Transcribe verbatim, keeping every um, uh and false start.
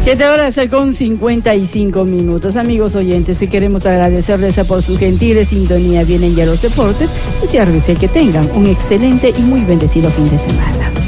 Siete horas con cincuenta y cinco minutos. Amigos oyentes, y queremos agradecerles por su gentil sintonía. Vienen ya los deportes, desearles que tengan un excelente y muy bendecido fin de semana.